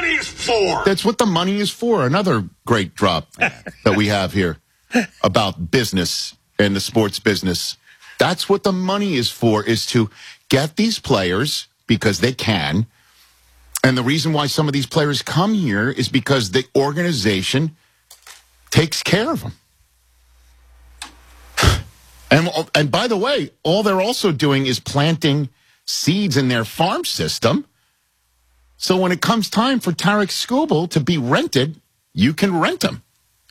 money is for. That's what the money is for. Another great drop that we have here about business and the sports business. That's what the money is for, is to get these players because they can. And the reason why some of these players come here is because the organization takes care of them. And by the way, all they're also doing is planting seeds in their farm system. So when it comes time for Tarik Skubal to be rented, you can rent him.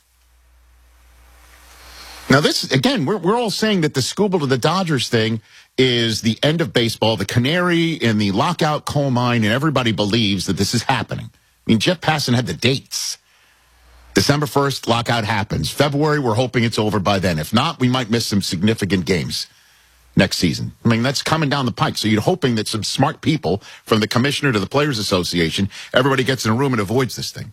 Now this, again, we're all saying that the Skubal to the Dodgers thing is the end of baseball, the canary in the lockout coal mine, and everybody believes that this is happening. I mean, Jeff Passan had the dates. December 1st, lockout happens. February, we're hoping it's over by then. If not, we might miss some significant games next season. I mean, that's coming down the pike. So you're hoping that some smart people, from the commissioner to the Players Association, everybody gets in a room and avoids this thing.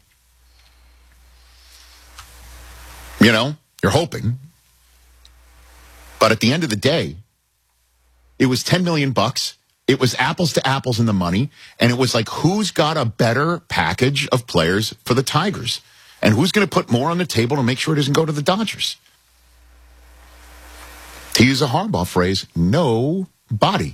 You know, you're hoping. But at the end of the day, it was $10 million. It was apples to apples in the money. And it was like, who's got a better package of players for the Tigers? And who's going to put more on the table to make sure it doesn't go to the Dodgers? To use a Harbaugh phrase, nobody.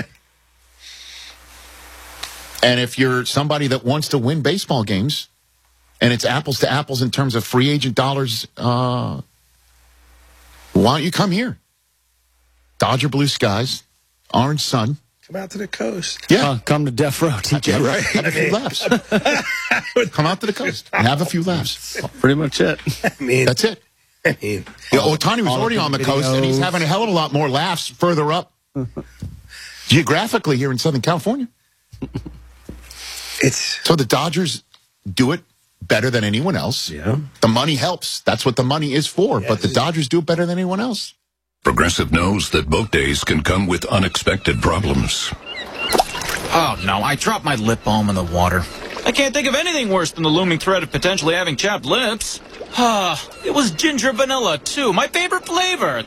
And if you're somebody that wants to win baseball games, and it's apples to apples in terms of free agent dollars, why don't you come here? Dodger blue skies, orange sun. Come out to the coast. Yeah. Come to Death Row, TJ. Yeah, right. Have a few laughs. Come out to the coast and have a few laughs. Pretty much it. I mean, that's it. I mean, Ohtani was already on the coast, and he's having a hell of a lot more laughs further up geographically here in Southern California. So the Dodgers do it better than anyone else. Yeah. The money helps. That's what the money is for. But the Dodgers do it better than anyone else. Progressive knows that boat days can come with unexpected problems. Oh, no, I dropped my lip balm in the water. I can't think of anything worse than the looming threat of potentially having chapped lips. It was ginger vanilla, too. My favorite flavor.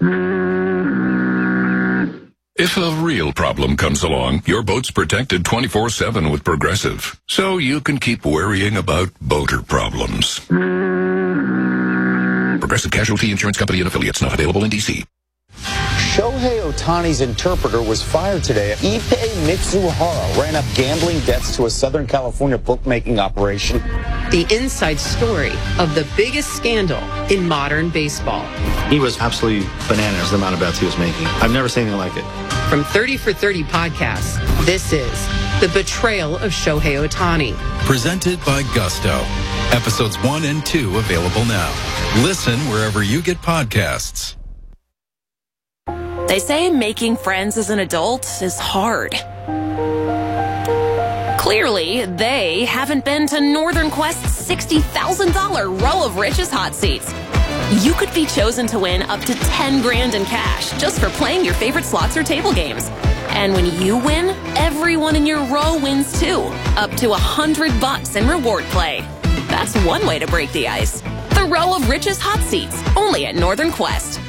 If a real problem comes along, your boat's protected 24/7 with Progressive. So you can keep worrying about boater problems. Progressive Casualty Insurance Company and Affiliates, not available in D.C. Shohei Ohtani's interpreter was fired today. Ippei Mitsuhara ran up gambling debts to a Southern California bookmaking operation. The inside story of the biggest scandal in modern baseball. He was absolutely bananas, the amount of bets he was making. I've never seen anything like it. From 30 for 30 podcasts, this is The Betrayal of Shohei Ohtani. Presented by Gusto. Episodes 1 and 2 available now. Listen wherever you get podcasts. They say making friends as an adult is hard. Clearly, they haven't been to Northern Quest's $60,000 Row of Riches hot seats. You could be chosen to win up to $10,000 in cash just for playing your favorite slots or table games. And when you win, everyone in your row wins too, up to $100 in reward play. That's one way to break the ice. The Row of Riches hot seats, only at Northern Quest.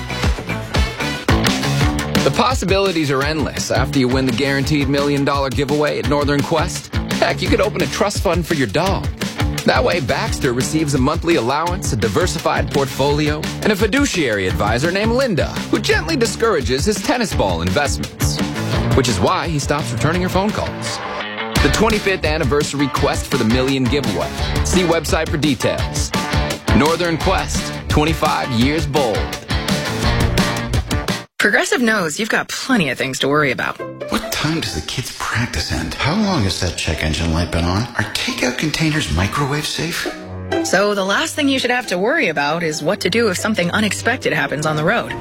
The possibilities are endless after you win the guaranteed $1 million giveaway at Northern Quest. Heck, you could open a trust fund for your dog. That way, Baxter receives a monthly allowance, a diversified portfolio, and a fiduciary advisor named Linda, who gently discourages his tennis ball investments. Which is why he stops returning your phone calls. The 25th anniversary Quest for the $1 million giveaway. See website for details. Northern Quest, 25 years bold. Progressive knows you've got plenty of things to worry about. What time does the kids' practice end? How long has that check engine light been on? Are takeout containers microwave safe? So the last thing you should have to worry about is what to do if something unexpected happens on the road.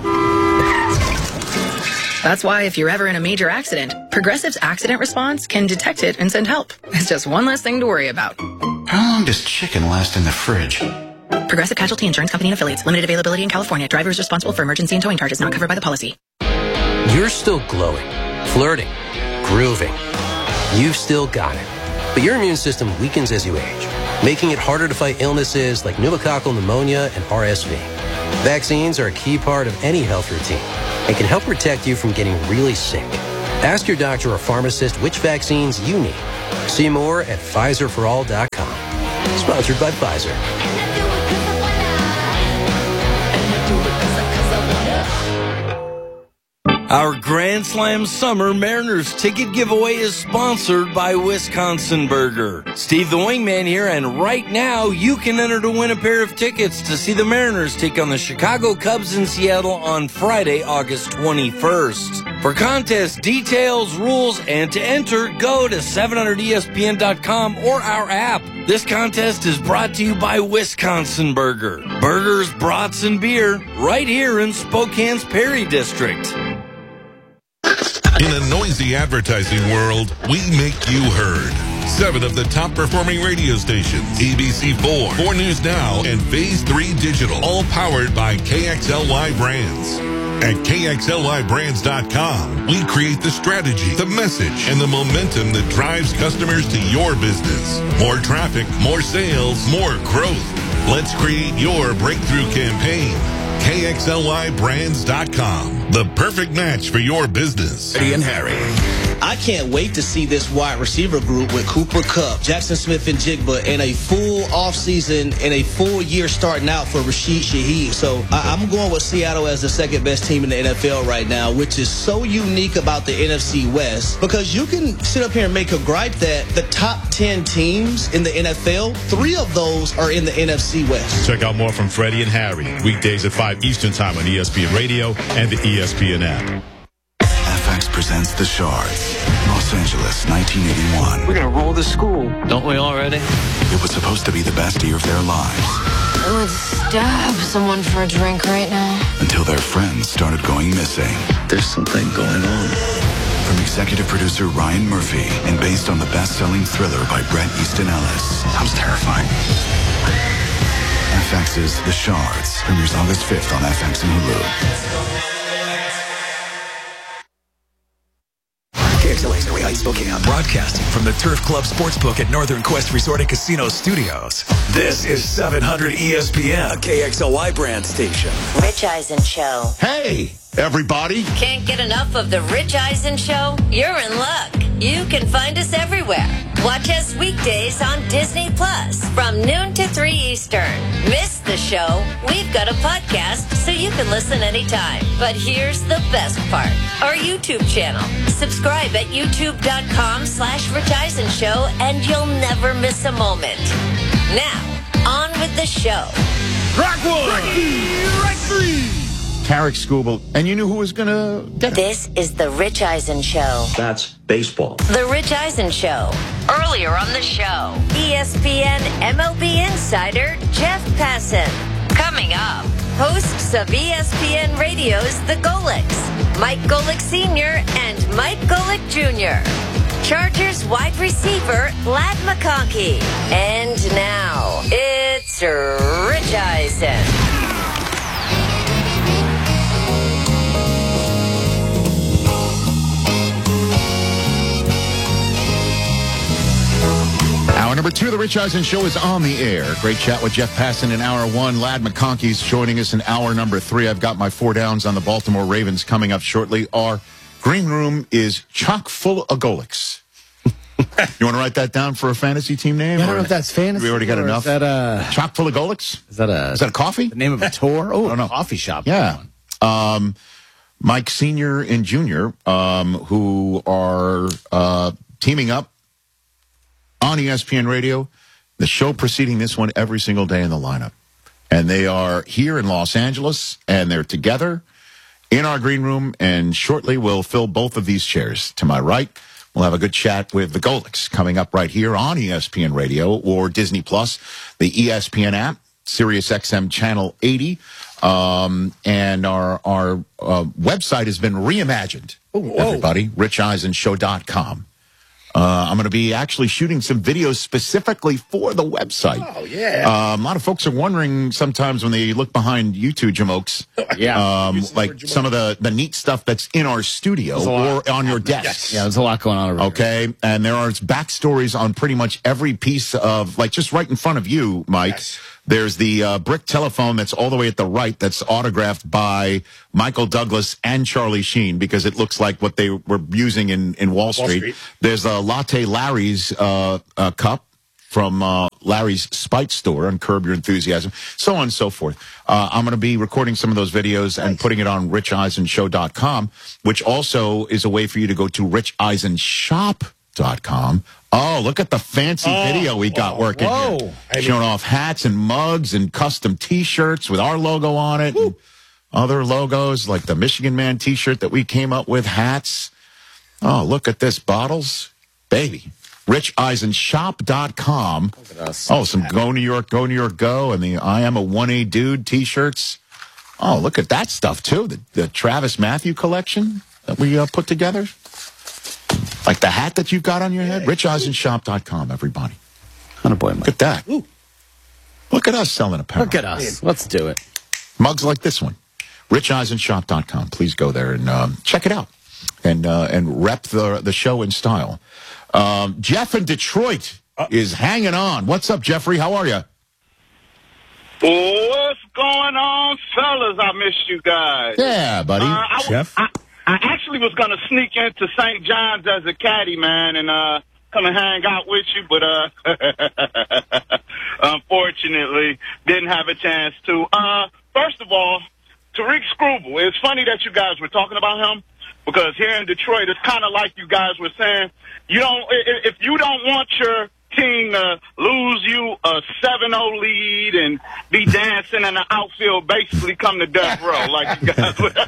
That's why if you're ever in a major accident, Progressive's accident response can detect it and send help. It's just one less thing to worry about. How long does chicken last in the fridge? Progressive Casualty Insurance Company and Affiliates. Limited availability in California. Driver is responsible for emergency and towing charges not covered by the policy. You're still glowing, flirting, grooving. You've still got it. But your immune system weakens as you age, making it harder to fight illnesses like pneumococcal pneumonia and RSV. Vaccines are a key part of any health routine and can help protect you from getting really sick. Ask your doctor or pharmacist which vaccines you need. See more at PfizerForAll.com. Sponsored by Pfizer. Our Grand Slam Summer Mariners ticket giveaway is sponsored by Wisconsin Burger. Steve the Wingman here, and right now you can enter to win a pair of tickets to see the Mariners take on the Chicago Cubs in Seattle on Friday, August 21st. For contest details, rules, and to enter, go to 700ESPN.com or our app. This contest is brought to you by Wisconsin Burger. Burgers, brats, and beer right here in Spokane's Perry District. In a noisy advertising world, we make you heard. 7 of the top performing radio stations, ABC4, 4 News Now, and Phase 3 Digital, all powered by KXLY Brands. At KXLYBrands.com, we create the strategy, the message, and the momentum that drives customers to your business. More traffic, more sales, more growth. Let's create your breakthrough campaign. KXLYBrands.com, the perfect match for your business. Eddie and Harry. I can't wait to see this wide receiver group with Cooper Kupp, Jackson Smith and Jigba in a full offseason and a full year starting out for Rashid Shaheed. So I'm going with Seattle as the second best team in the NFL right now, which is so unique about the NFC West, because you can sit up here and make a gripe that the top 10 teams in the NFL, 3 of those are in the NFC West. Check out more from Freddie and Harry, weekdays at 5 Eastern Time on ESPN Radio and the ESPN app. FX presents The Shards, Los Angeles, 1981. We're gonna roll the school, don't we already? It was supposed to be the best year of their lives. I would stab someone for a drink right now. Until their friends started going missing. There's something going on. From executive producer Ryan Murphy and based on the best-selling thriller by Bret Easton Ellis. Sounds terrifying. FX's The Shards premieres August 5th on FX and Hulu. KXLA's Norway Heights, Spokane. Broadcasting from the Turf Club Sportsbook at Northern Quest Resort and Casino Studios. This is 700 ESPN, a KXLY brand station. Rich Eisen Show. Hey, everybody. Can't get enough of the Rich Eisen Show? You're in luck. You can find us everywhere. Watch us weekdays on Disney Plus from noon to 3 Eastern. Miss the show? We've got a podcast so you can listen anytime. But here's the best part. Our YouTube channel. Subscribe at youtube.com/Rich Eisen Show and you'll never miss a moment. Now, on with the show. Rock 1! Rock 3! Tarek Skubal, and you knew who was going to get it. This is the Rich Eisen Show. That's baseball. The Rich Eisen Show. Earlier on the show, ESPN MLB insider Jeff Passan. Coming up, hosts of ESPN Radio's The Golics, Mike Golick Sr. and Mike Golick Jr., Chargers wide receiver Ladd McConkey. And now, it's Rich Eisen. Hour number 2 of the Rich Eisen Show is on the air. Great chat with Jeff Passan in hour 1. Ladd McConkey's joining us in hour number 3. I've got my 4 downs on the Baltimore Ravens coming up shortly. Our green room is chock full of Golics. You want to write that down for a fantasy team name? I don't know if that's fantasy. We already got enough. Is that chock full of Golics? Is that a coffee? The name of a tour? Oh, I don't know. Coffee shop. Yeah. Mike Sr. and Jr., who are teaming up on ESPN Radio, the show preceding this one every single day in the lineup. And they are here in Los Angeles, and they're together in our green room, and shortly we'll fill both of these chairs. To my right, we'll have a good chat with the Golics coming up right here on ESPN Radio or Disney Plus, the ESPN app, Sirius XM Channel 80. And our website has been reimagined, everybody, richeisenshow.com. I'm going to be actually shooting some videos specifically for the website. Oh, yeah. A lot of folks are wondering sometimes when they look behind you two, Jamokes, like some of the neat stuff that's in our studio or on your desk. Yes. Yeah, there's a lot going on over Okay, and there are backstories on pretty much every piece of, like, just right in front of you, Mike. Yes. There's the brick telephone that's all the way at the right that's autographed by Michael Douglas and Charlie Sheen because it looks like what they were using in Wall Street. There's a Latte Larry's cup from Larry's Spite Store on Curb Your Enthusiasm, so on and so forth. I'm going to be recording some of those videos and putting it on richeisenshow.com, which also is a way for you to go to richeisensshop.com. Oh, look at the fancy video we got working here. Showing off hats and mugs and custom T-shirts with our logo on it. And other logos like the Michigan Man T-shirt that we came up with, hats. Oh, look at this. Bottles. Baby. richeisensshop.com. Look at us. Oh, some Go New York, Go, and the I Am a 1A Dude T-shirts. Oh, look at that stuff, too. The Travis Matthew collection that we put together. Like the hat that you've got on your head. richeisensshop.com, everybody. Boy, look at that. Ooh. Look at us selling apparel. Look at us. Let's do it. Mugs like this one. richeisensshop.com. Please go there and check it out. And rep the show in style. Jeff in Detroit is hanging on. What's up, Jeffrey? How are you? What's going on, fellas? I missed you guys. Yeah, buddy. Jeff? I actually was going to sneak into St. John's as a caddy, man, and come and hang out with you, but unfortunately didn't have a chance to. First of all, Tariq Skubal, it's funny that you guys were talking about him because here in Detroit, it's kind of like you guys were saying, if you don't want your team to lose you a 7-0 lead and be dancing in the outfield, basically come to death row, like you guys were,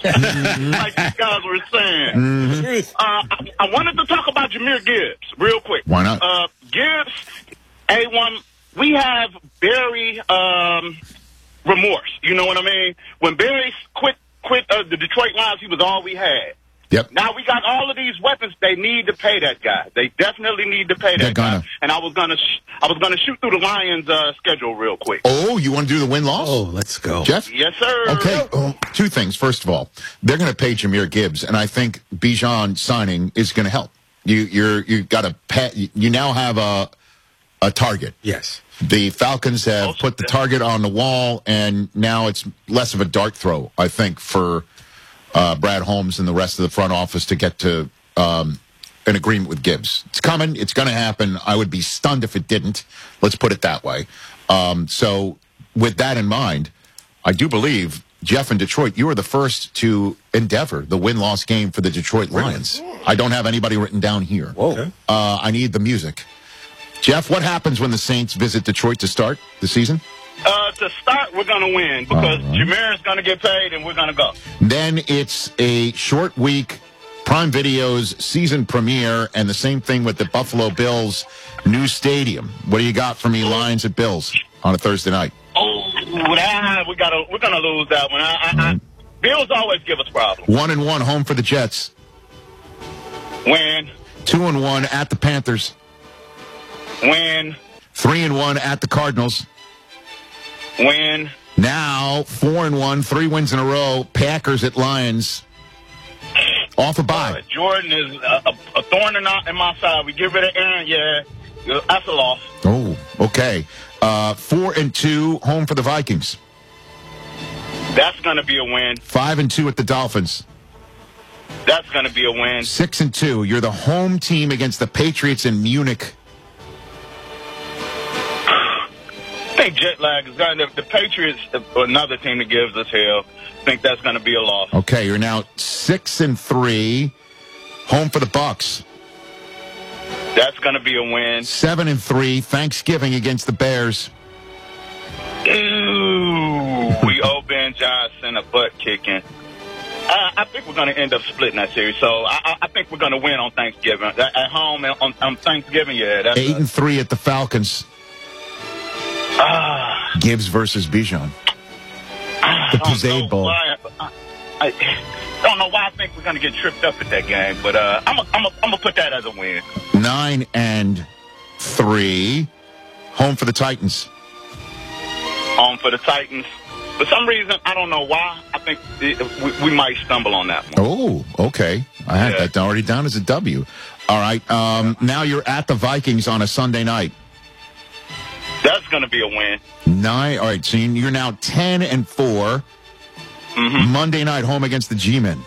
saying. I wanted to talk about Jahmyr Gibbs real quick. Why not? Gibbs, A1, we have Barry remorse. You know what I mean? When Barry quit the Detroit Lions, he was all we had. Yep. Now we got all of these weapons. They need to pay that guy. They definitely need to pay that guy. And I was gonna shoot through the Lions' schedule real quick. Oh, you want to do the win-loss? Oh, let's go, Jeff. Yes, sir. Okay. Two things. First of all, they're going to pay Jahmyr Gibbs, and I think Bijan signing is going to help. You got to pay. You now have a target. Yes. The Falcons have put the target on the wall, and now it's less of a dart throw, I think, for Brad Holmes and the rest of the front office to get to an agreement with Gibbs. It's coming. It's going to happen. I would be stunned if it didn't. Let's put it that way. So with that in mind, I do believe, Jeff in Detroit, you were the first to endeavor the win-loss game for the Detroit Lions. I don't have anybody written down here. Whoa. I need the music. Jeff, what happens when the Saints visit Detroit to start the season? To start, we're going to win because Jahmyr is going to get paid and we're going to go. Then it's a short week, Prime Video's season premiere, and the same thing with the Buffalo Bills' new stadium. What do you got for me, Lions at Bills, on a Thursday night? Oh, we're going to lose that one. Bills always give us problems. 1-1 home for the Jets. Win. 2-1 at the Panthers. Win. 3-1 at the Cardinals. Win. Now 4-1, 3 wins in a row. Packers at Lions. Off a bye. Jordan is a thorn in my side. We get rid of Aaron. Yeah, that's a loss. Oh, okay. 4-2 home for the Vikings. That's going to be a win. 5-2 at the Dolphins. That's going to be a win. 6-2. You're the home team against the Patriots in Munich. I think jet lag is going to, the Patriots, another team that gives us hell. I think that's going to be a loss. Okay, you're now 6-3, home for the Bucks. That's going to be a win. 7-3, Thanksgiving against the Bears. Ooh, we owe Ben Johnson a butt kicking. I think we're going to end up splitting that series. So I think we're going to win on Thanksgiving. At home on Thanksgiving, yeah. 8-3 at the Falcons. Gibbs versus Bijan. The Pusade Bowl. I don't know why I think we're gonna get tripped up at that game. But I'm gonna put that as a win. 9-3, home for the Titans. Home for the Titans. For some reason, I don't know why. I think we might stumble on that one. Oh, okay. I had that already down as a W. All right. Now you're at the Vikings on a Sunday night. That's going to be a win. All right. So you're now 10-4. Mm-hmm. Monday night home against the G-Men.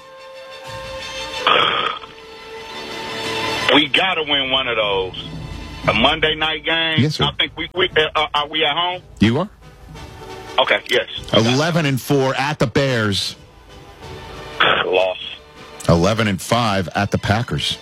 We got to win one of those. A Monday night game. Yes, sir. I think are we at home? You are? Okay, yes. 11-4 at the Bears. Loss. 11-5 at the Packers.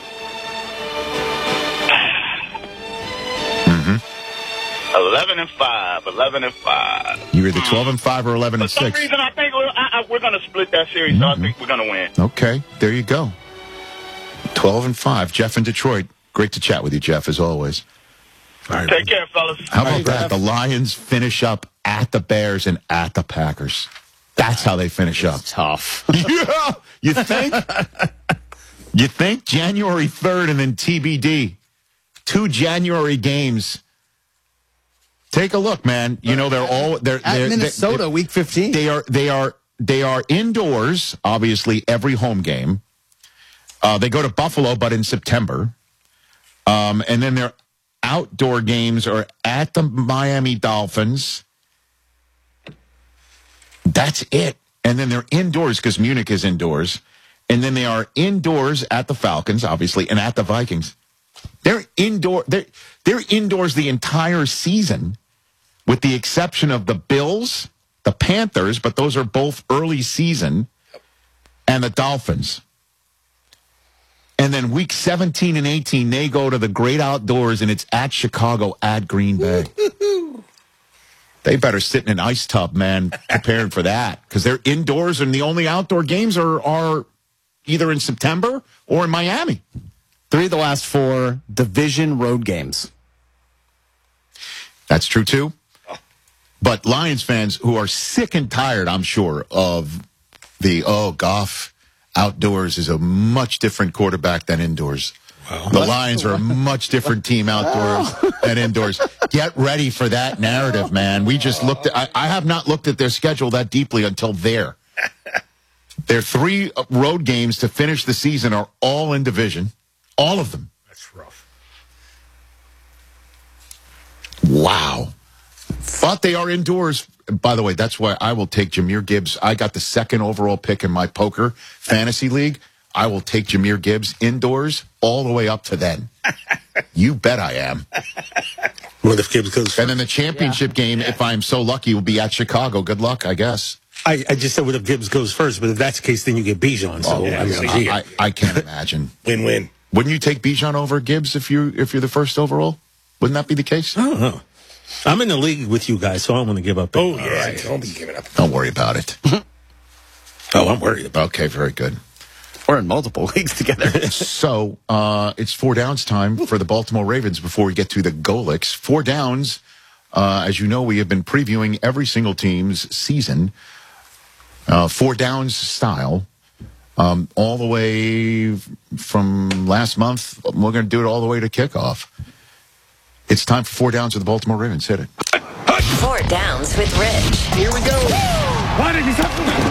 11-5. 11-5. You're either 12-5 or 11-6. For some reason, I think we're going to split that series, so I think we're going to win. Okay, there you go. 12-5. Jeff in Detroit. Great to chat with you, Jeff, as always. Right. Take care, fellas. How about that? The Lions finish up at the Bears and at the Packers. That's how they finish up. Tough. Yeah, you think? You think? January 3rd and then TBD. 2 January games. Take a look, man. You know they're at Minnesota, week 15. They are indoors. Obviously, every home game. They go to Buffalo, but in September. And then their outdoor games are at the Miami Dolphins. That's it. And then they're indoors because Munich is indoors. And then they are indoors at the Falcons, obviously, and at the Vikings. They're indoors the entire season, with the exception of the Bills, the Panthers, but those are both early season, and the Dolphins. And then week 17 and 18, they go to the great outdoors, and it's at Chicago, at Green Bay. They better sit in an ice tub, man, preparing for that, because they're indoors, and the only outdoor games are either in September or in Miami. 3 of the last 4 division road games. That's true, too. But Lions fans who are sick and tired, I'm sure, of Goff outdoors is a much different quarterback than indoors. Wow. The Lions are a much different team outdoors than indoors. Get ready for that narrative, man. We just looked at, I have not looked at their schedule that deeply until there. Their 3 road games to finish the season are all in division. All of them. That's rough. Wow. But they are indoors. By the way, that's why I will take Jahmyr Gibbs. I got the 2nd overall pick in my poker fantasy league. I will take Jahmyr Gibbs indoors all the way up to then. You bet I am. What if Gibbs goes first? And then the championship game, if I'm so lucky, will be at Chicago. Good luck, I guess. I just said what if Gibbs goes first, but if that's the case, then you get Bijan. So I can't imagine. Win-win. Wouldn't you take Bijan over Gibbs if you're the first overall? Wouldn't that be the case? I don't know. I'm in the league with you guys, so I don't want to give up. Oh, yeah. Right. Don't be giving up. Don't worry about it. I'm worried about it. Okay, very good. We're in multiple leagues together. So, it's 4 downs time for the Baltimore Ravens before we get to the Golics. 4 downs. As you know, we have been previewing every single team's season. 4 downs style. All the way from last month. We're going to do it all the way to kickoff. It's time for 4 downs with the Baltimore Ravens. Hit it. 4 downs with Rich. Here we go. Why did you talk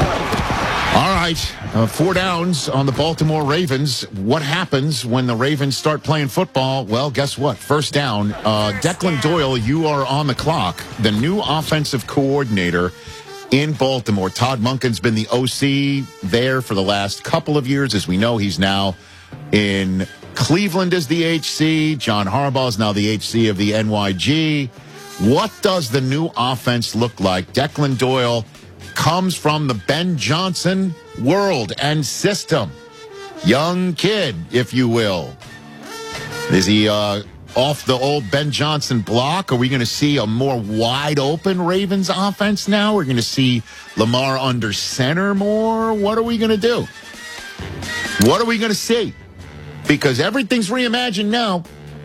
All right. 4 downs on the Baltimore Ravens. What happens when the Ravens start playing football? Well, guess what? First down. Declan Doyle, you are on the clock. The new offensive coordinator in Baltimore. Todd Monken's been the OC there for the last couple of years. As we know, he's now in Cleveland as the HC. John Harbaugh is now the HC of the NYG. What does the new offense look like? Declan Doyle comes from the Ben Johnson world and system. Young kid, if you will. Is he off the old Ben Johnson block? Are we going to see a more wide open Ravens offense now? We're going to see Lamar under center more? What are we going to do? What are we going to see? Because everything's reimagined now.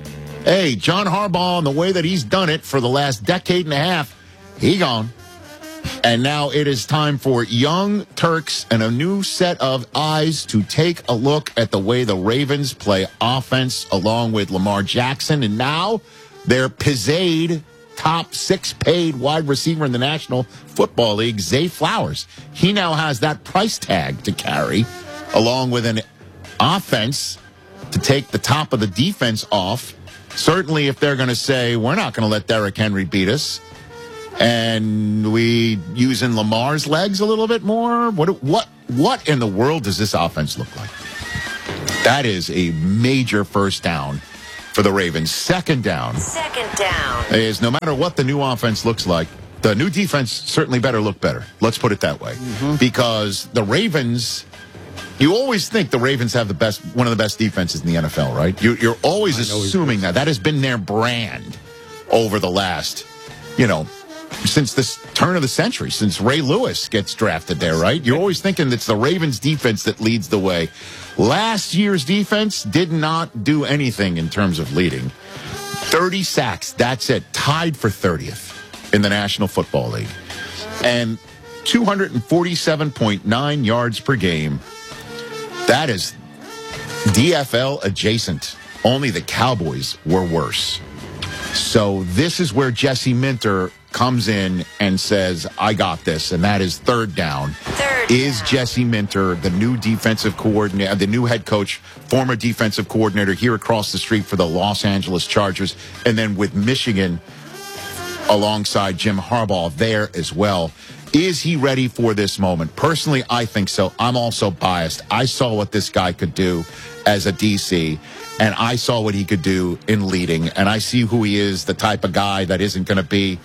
Hey, John Harbaugh, and the way that he's done it for the last decade and a half, he gone. And now it is time for Young Turks and a new set of eyes to take a look at the way the Ravens play offense along with Lamar Jackson. And now their pizzade top 6 paid wide receiver in the National Football League, Zay Flowers. He now has that price tag to carry along with an offense to take the top of the defense off. Certainly if they're going to say, we're not going to let Derrick Henry beat us, and we using Lamar's legs a little bit more, what in the world does this offense look like? That is a major first down for the Ravens. Second down is no matter what the new offense looks like, the new defense certainly better look better. Let's put it that way. Because the Ravens, you always think the Ravens have one of the best defenses in the NFL, right? You're always assuming that. That has been their brand over the last, since this turn of the century, since Ray Lewis gets drafted there, right? You're always thinking it's the Ravens defense that leads the way. Last year's defense did not do anything in terms of leading. 30 sacks, that's it. Tied for 30th in the National Football League. And 247.9 yards per game. That is DFL adjacent. Only the Cowboys were worse. So this is where Jesse Minter comes in and says, I got this, and that is third down. Is Jesse Minter, the new defensive coordinator, the new head coach, former defensive coordinator here across the street for the Los Angeles Chargers, and then with Michigan alongside Jim Harbaugh there as well. Is he ready for this moment? Personally, I think so. I'm also biased. I saw what this guy could do as a DC, and I saw what he could do in leading, and I see who he is, the type of guy that isn't going to be,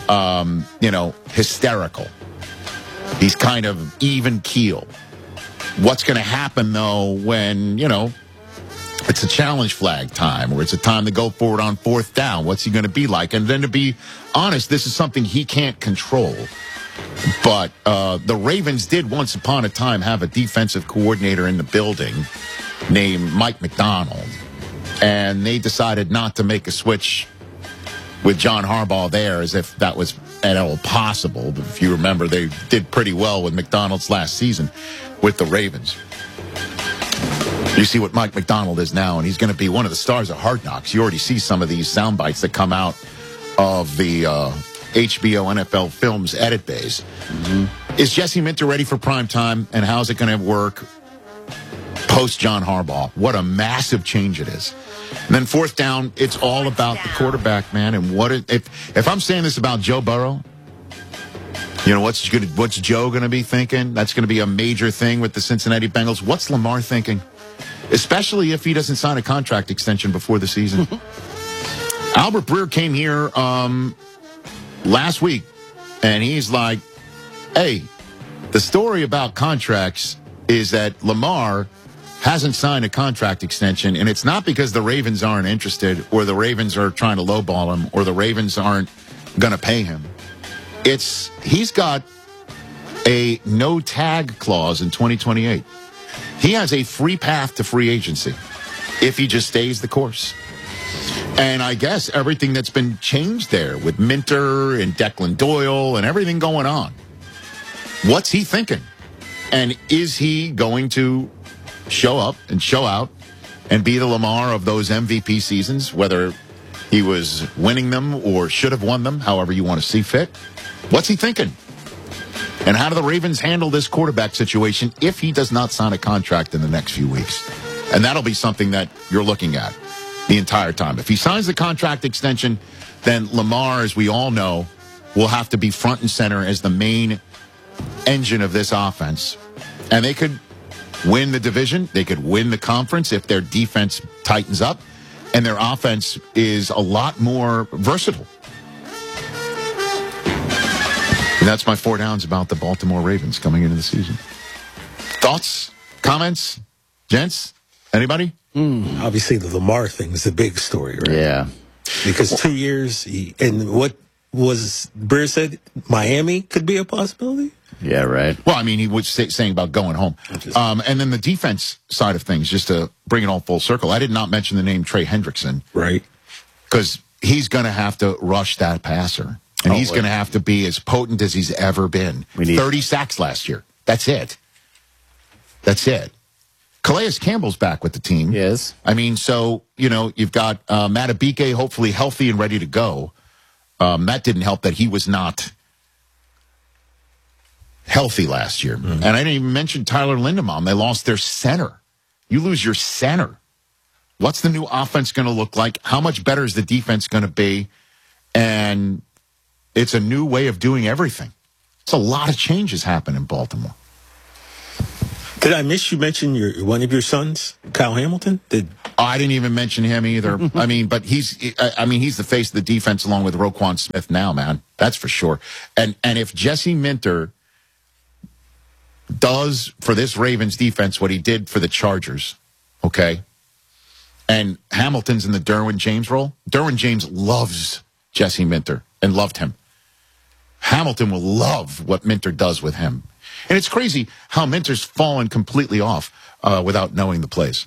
hysterical. He's kind of even keel. What's going to happen, though, when, it's a challenge flag time or it's a time to go forward on fourth down? What's he going to be like? And then to be honest, this is something he can't control. But the Ravens did once upon a time have a defensive coordinator in the building named Mike McDonald. And they decided not to make a switch with John Harbaugh there as if that was at all possible. But if you remember, they did pretty well with McDonald's last season with the Ravens. You see what Mike McDonald is now, and he's going to be one of the stars of Hard Knocks. You already see some of these sound bites that come out of the HBO NFL Films edit bays. Is Jesse Minter ready for prime time, and how's it going to work post John Harbaugh? What a massive change it is. And then fourth down, it's all about the quarterback, man. And if I'm saying this about Joe Burrow, what's Joe going to be thinking? That's going to be a major thing with the Cincinnati Bengals. What's Lamar thinking? Especially if he doesn't sign a contract extension before the season. Albert Breer came here last week, and he's like, hey, the story about contracts is that Lamar hasn't signed a contract extension, and it's not because the Ravens aren't interested or the Ravens are trying to lowball him or the Ravens aren't going to pay him. He's got a no-tag clause in 2028. He has a free path to free agency if he just stays the course. And I guess everything that's been changed there with Minter and Declan Doyle and everything going on, what's he thinking? And is he going to show up and show out and be the Lamar of those MVP seasons, whether he was winning them or should have won them, however you want to see fit? What's he thinking? And how do the Ravens handle this quarterback situation if he does not sign a contract in the next few weeks? And that'll be something that you're looking at the entire time. If he signs the contract extension, then Lamar, as we all know, will have to be front and center as the main engine of this offense. And they could win the division. They could win the conference if their defense tightens up and their offense is a lot more versatile. And that's my 4 downs about the Baltimore Ravens coming into the season. Thoughts? Comments? Gents? Anybody? Obviously, the Lamar thing is the big story, right? Yeah. Because 2 years, and what was Breer said, Miami could be a possibility? Yeah, right. Well, I mean, he was saying about going home. And then the defense side of things, just to bring it all full circle, I did not mention the name Trey Hendrickson. Right. Because he's going to have to rush that passer. And he's going to have to be as potent as he's ever been. 30 sacks last year. That's it. Calais Campbell's back with the team. Yes. I mean, so, you've got Matabike hopefully healthy and ready to go. That didn't help that he was not healthy last year. Mm-hmm. And I didn't even mention Tyler Linderbaum. They lost their center. You lose your center. What's the new offense going to look like? How much better is the defense going to be? And it's a new way of doing everything. It's a lot of changes happen in Baltimore. Did I miss you mention one of your sons, Kyle Hamilton? I didn't even mention him either. I mean, but he's the face of the defense along with Roquan Smith now, man. That's for sure. And if Jesse Minter does for this Ravens defense what he did for the Chargers, okay, and Hamilton's in the Derwin James role, Derwin James loves Jesse Minter and loved him. Hamilton will love what Minter does with him. And it's crazy how Minter's fallen completely off without knowing the plays.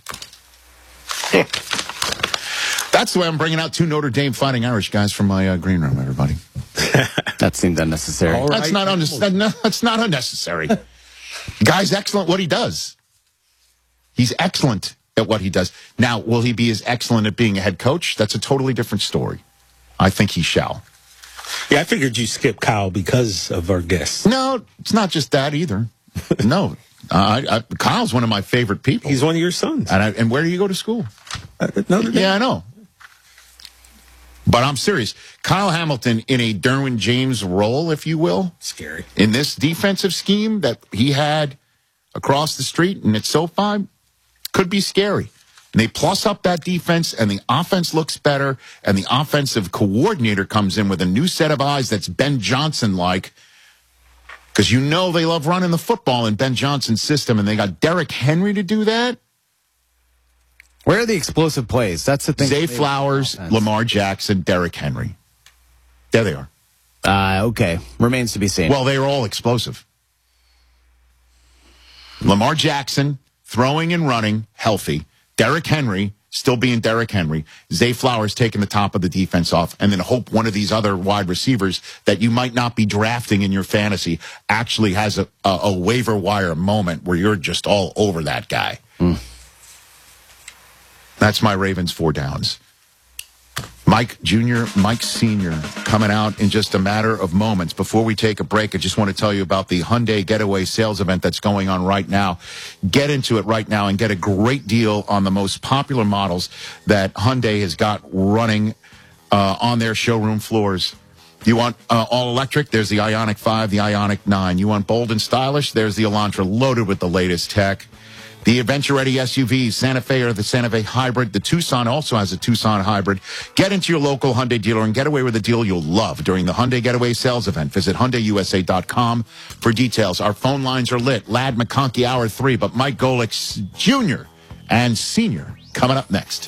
That's the way I'm bringing out 2 Notre Dame Fighting Irish guys from my green room, everybody. That seemed unnecessary. Right. That's not unnecessary. The guy's excellent at what he does. He's excellent at what he does. Now, will he be as excellent at being a head coach? That's a totally different story. I think he shall. Yeah, I figured you skipped Kyle because of our guest. No, it's not just that either. No. Kyle's one of my favorite people. He's one of your sons. And where do you go to school? Notre Dame. Yeah, I know. But I'm serious. Kyle Hamilton in a Derwin James role, if you will. Scary. In this defensive scheme that he had across the street and at SoFi, could be scary. And they plus up that defense, and the offense looks better, and the offensive coordinator comes in with a new set of eyes that's Ben Johnson-like, because they love running the football in Ben Johnson's system, and they got Derrick Henry to do that. Where are the explosive plays? That's the thing. Zay Flowers, Lamar Jackson, Derrick Henry. There they are. Okay. Remains to be seen. Well, they are all explosive. Lamar Jackson, throwing and running, healthy. Derrick Henry, still being Derrick Henry. Zay Flowers taking the top of the defense off, and then hope one of these other wide receivers that you might not be drafting in your fantasy actually has a waiver wire moment where you're just all over that guy. That's my Ravens 4 downs. Mike Jr., Mike Sr. coming out in just a matter of moments. Before we take a break, I just want to tell you about the Hyundai Getaway sales event that's going on right now. Get into it right now and get a great deal on the most popular models that Hyundai has got running on their showroom floors. You want all electric? There's the Ioniq 5, the Ioniq 9. You want bold and stylish? There's the Elantra, loaded with the latest tech. The adventure-ready SUVs, Santa Fe or the Santa Fe Hybrid. The Tucson also has a Tucson Hybrid. Get into your local Hyundai dealer and get away with a deal you'll love during the Hyundai Getaway sales event. Visit HyundaiUSA.com for details. Our phone lines are lit. Lad McConkey, Hour 3, but Mike Golick Jr. and Sr. coming up next.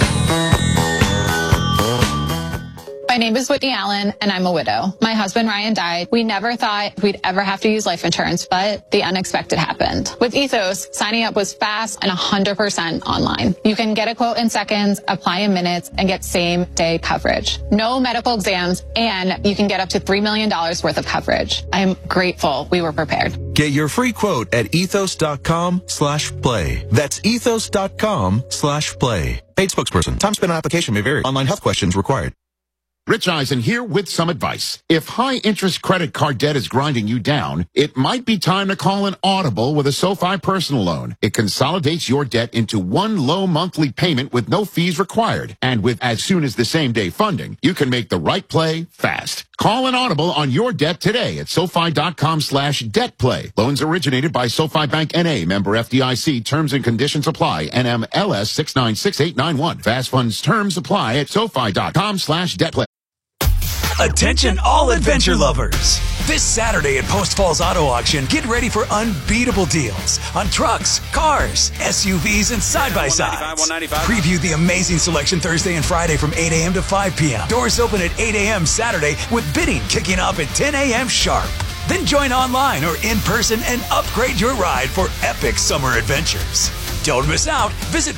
My name is Whitney Allen, and I'm a widow. My husband, Ryan, died. We never thought we'd ever have to use life insurance, but the unexpected happened. With Ethos, signing up was fast and 100% online. You can get a quote in seconds, apply in minutes, and get same-day coverage. No medical exams, and you can get up to $3 million worth of coverage. I am grateful we were prepared. Get your free quote at ethos.com/play. That's ethos.com/play. Paid spokesperson. Time spent on application may vary. Online health questions required. Rich Eisen here with some advice. If high-interest credit card debt is grinding you down, it might be time to call an Audible with a SoFi personal loan. It consolidates your debt into one low monthly payment with no fees required. And with as soon as the same-day funding, you can make the right play fast. Call an Audible on your debt today at SoFi.com/debtplay. Loans originated by SoFi Bank N.A., member FDIC. Terms and conditions apply. NMLS 696891. Fast funds terms apply at SoFi.com/debtplay. Attention all adventure lovers. This Saturday at Post Falls Auto Auction, get ready for unbeatable deals on trucks, cars, SUVs, and side-by-sides. Preview the amazing selection Thursday and Friday from 8 a.m. to 5 p.m. Doors open at 8 a.m. Saturday with bidding kicking off at 10 a.m. sharp. Then join online or in person and upgrade your ride for epic summer adventures. Don't miss out. Visit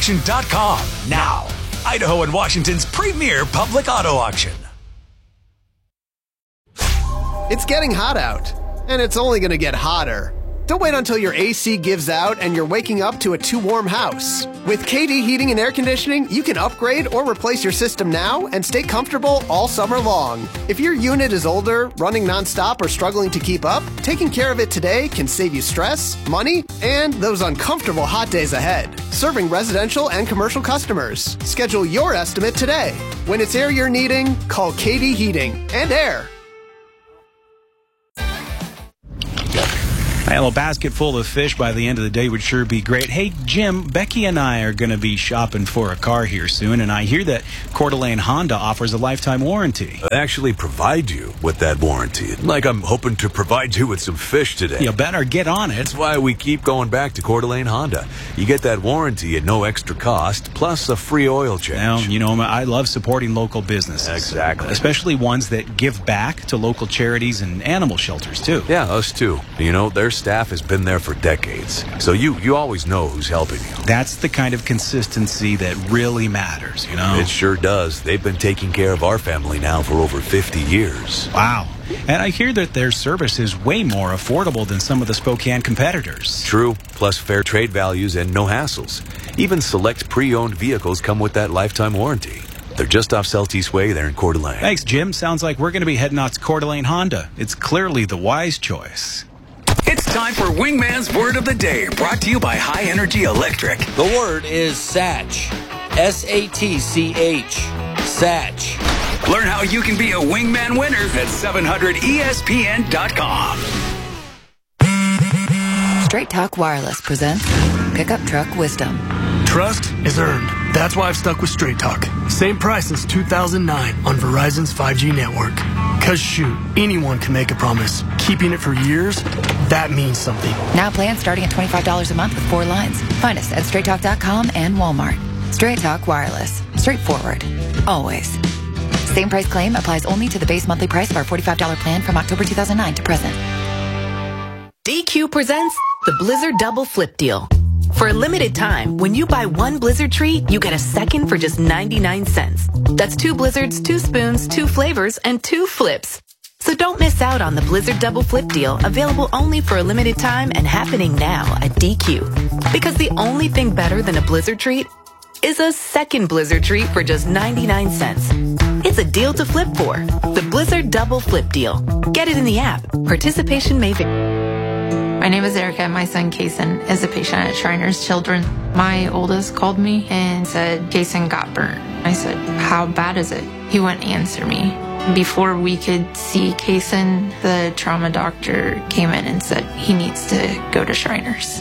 postfallsautoauction.com now. Idaho and Washington's premier public auto auction. It's getting hot out, and it's only going to get hotter. Don't wait until your AC gives out and you're waking up to a too warm house. With KD Heating and Air Conditioning, you can upgrade or replace your system now and stay comfortable all summer long. If your unit is older, running nonstop, or struggling to keep up, taking care of it today can save you stress, money, and those uncomfortable hot days ahead. Serving residential and commercial customers. Schedule your estimate today. When it's air you're needing, call KD Heating and Air. A basket full of fish by the end of the day would sure be great. Hey, Jim, Becky and I are going to be shopping for a car here soon, and I hear that Coeur d'Alene Honda offers a lifetime warranty. They actually provide you with that warranty. Like I'm hoping to provide you with some fish today. You better get on it. That's why we keep going back to Coeur d'Alene Honda. You get that warranty at no extra cost, plus a free oil change. Well, you know, I love supporting local businesses. Exactly. Especially ones that give back to local charities and animal shelters, too. Yeah, us too. You know, their staff has been there for decades. So you always know who's helping you. That's the kind of consistency that really matters, you know? It sure does. They've been taking care of our family now for over 50 years. Wow. And I hear that their service is way more affordable than some of the Spokane competitors. True, plus fair trade values and no hassles. Even select pre-owned vehicles come with that lifetime warranty. They're just off Celtice Way there in Coeur d'Alene. Thanks, Jim. Sounds like we're going to be heading out to Coeur d'Alene Honda. It's clearly the wise choice. It's time for Wingman's Word of the Day, brought to you by High Energy Electric. The word is Satch. S-A-T-C-H. Satch. Learn how you can be a Wingman winner at 700ESPN.com. Straight Talk Wireless presents Pickup Truck Wisdom. Trust is earned. That's why I've stuck with Straight Talk. Same price since 2009 on Verizon's 5G network. Cause shoot, anyone can make a promise. Keeping it for years, that means something. Now plans starting at $25 a month with 4 lines. Find us at straighttalk.com and Walmart. Straight Talk Wireless. Straightforward. Always. Same price claim applies only to the base monthly price of our $45 plan from October 2009 to present. DQ presents the Blizzard Double Flip Deal. For a limited time, when you buy one Blizzard treat, you get a second for just 99 cents. That's 2 Blizzards, 2 spoons, 2 flavors, and 2 flips. So don't miss out on the Blizzard Double Flip Deal, available only for a limited time and happening now at DQ. Because the only thing better than a Blizzard treat is a second Blizzard treat for just 99 cents. It's a deal to flip for. The Blizzard Double Flip Deal. Get it in the app. Participation may vary. My name is Erica, and my son, Kason, is a patient at Shriners Children. My oldest called me and said, Kason got burnt. I said, how bad is it? He wouldn't answer me. Before we could see Kason, the trauma doctor came in and said he needs to go to Shriners.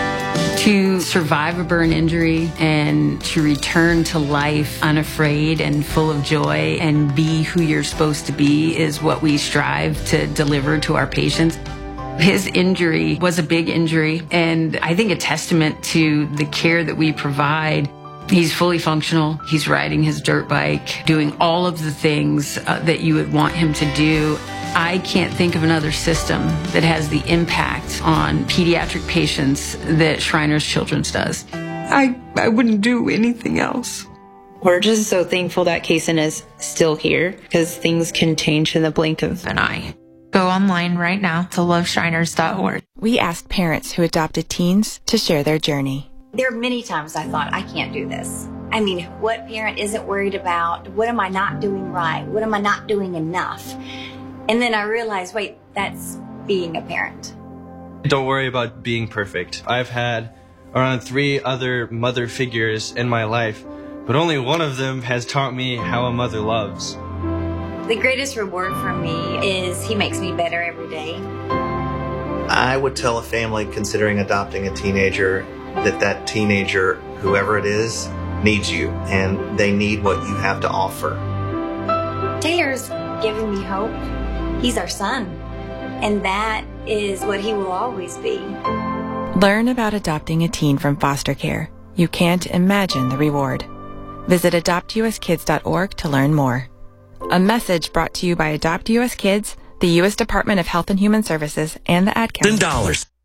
To survive a burn injury and to return to life unafraid and full of joy and be who you're supposed to be is what we strive to deliver to our patients. His injury was a big injury, and I think a testament to the care that we provide. He's fully functional. He's riding his dirt bike, doing all of the things that you would want him to do. I can't think of another system that has the impact on pediatric patients that Shriners Children's does. I wouldn't do anything else. We're just so thankful that Kason is still here, because things can change in the blink of an eye. Go online right now to loveshriners.org. We asked parents who adopted teens to share their journey. There are many times I thought, I can't do this. I mean, what parent isn't worried about? What am I not doing right? What am I not doing enough? And then I realized, wait, that's being a parent. Don't worry about being perfect. I've had around 3 other mother figures in my life, but only one of them has taught me how a mother loves. The greatest reward for me is he makes me better every day. I would tell a family considering adopting a teenager that teenager, whoever it is, needs you, and they need what you have to offer. Taylor's giving me hope. He's our son, and that is what he will always be. Learn about adopting a teen from foster care. You can't imagine the reward. Visit adoptuskids.org to learn more. A message brought to you by Adopt US Kids, the U.S. Department of Health and Human Services, and the Ad Council. $10.